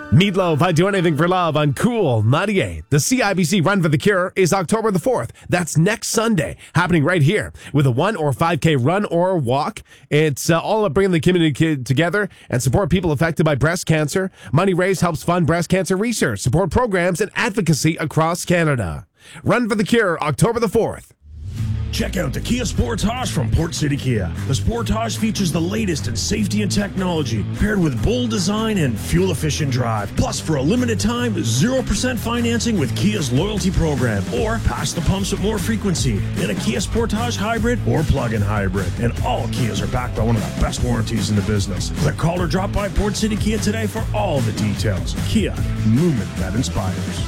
Meatloaf, I'd do anything for love on Cool 98. The CIBC Run for the Cure is October the 4th. That's next Sunday, happening right here with a 1 or 5K run or walk. It's all about bringing the community together and support people affected by breast cancer. Money raised helps fund breast cancer research, support programs, and advocacy across Canada. Run for the Cure, October the 4th. Check out the Kia Sportage from Port City Kia. The Sportage features the latest in safety and technology, paired with bold design and fuel-efficient drive. Plus, for a limited time, 0% financing with Kia's loyalty program, or pass the pumps with more frequency in a Kia Sportage hybrid or plug-in hybrid. And all Kias are backed by one of the best warranties in the business. Click, call, or drop by Port City Kia today for all the details. Kia, movement that inspires.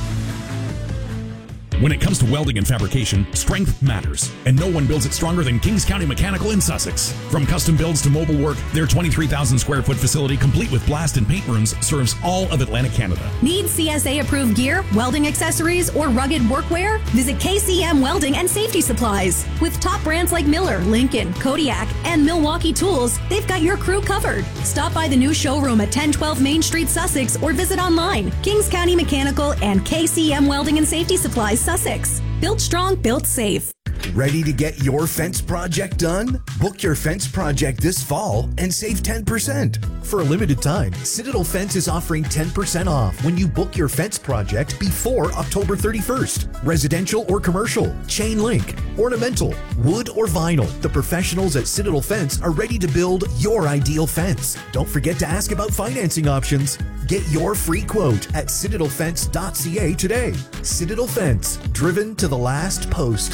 When it comes to welding and fabrication, strength matters, and no one builds it stronger than Kings County Mechanical in Sussex. From custom builds to mobile work, their 23,000 square foot facility, complete with blast and paint rooms, serves all of Atlantic Canada. Need CSA approved gear, welding accessories, or rugged workwear? Visit KCM Welding and Safety Supplies. With top brands like Miller, Lincoln, Kodiak, and Milwaukee Tools, they've got your crew covered. Stop by the new showroom at 1012 Main Street, Sussex, or visit online. Kings County Mechanical and KCM Welding and Safety Supplies, Sussex. Built strong, built safe. Ready to get your fence project done? Book your fence project this fall and save 10%. For a limited time, Citadel Fence is offering 10% off when you book your fence project before October 31st. Residential or commercial, chain link, ornamental, wood or vinyl. The professionals at Citadel Fence are ready to build your ideal fence. Don't forget to ask about financing options. Get your free quote at citadelfence.ca today. Citadel Fence, driven to the last post.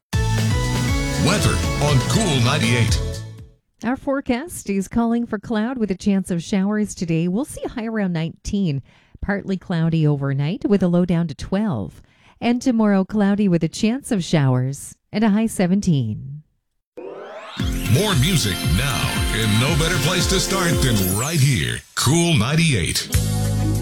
Weather on Cool 98. Our forecast is calling for cloud with a chance of showers today. We'll see a high around 19. Partly cloudy overnight with a low down to 12. And tomorrow cloudy with a chance of showers and a high 17. More music now, and no better place to start than right here. Cool 98.